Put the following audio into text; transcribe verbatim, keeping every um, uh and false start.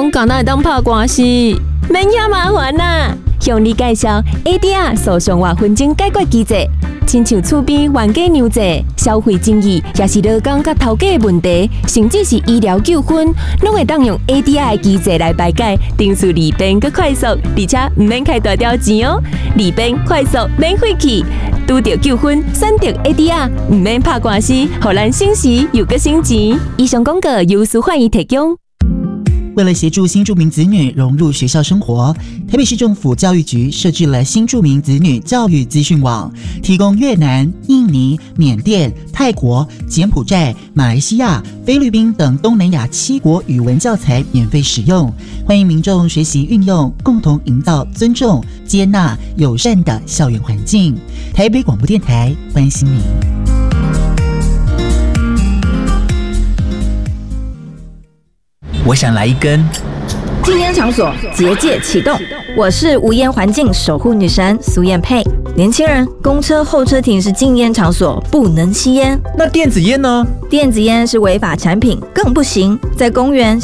敢若会当拍官司，免遐麻烦啦。向你介绍 A D R 诉讼或纷争解决机制，亲像厝边冤家娘债、消费争议，也是劳工甲头家的问题，甚至是医疗纠纷，拢会当用 A D R 的机制来排解，程序利便佮快速，而且唔免开大条钱哦，利便快速免费气。拄到纠纷，选择 A D R， 唔免拍官司，互咱省时又佮省钱。以上广告由苏焕仪提供。 为了协助新住民子女融入学校生活，台北市政府教育局设置了新住民子女教育资讯网，提供越南、印尼、缅甸、泰国、柬埔寨、马来西亚、菲律宾等东南亚七国语文教材免费使用，欢迎民众学习运用，共同营造尊重、接纳、友善的校园环境。台北广播电台关心您。 我想来一根。 禁烟场所结界启动，我是无烟环境守护女神苏燕佩。年轻人，公车候车亭是禁烟场所，不能吸烟。 那电子烟呢？ 电子烟是违法产品，更不行。在公园